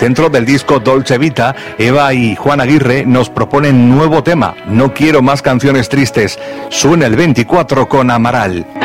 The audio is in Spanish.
Dentro del disco Dolce Vita, Eva y Juan Aguirre nos proponen nuevo tema, No quiero más canciones tristes. Suena el 24 con Amaral.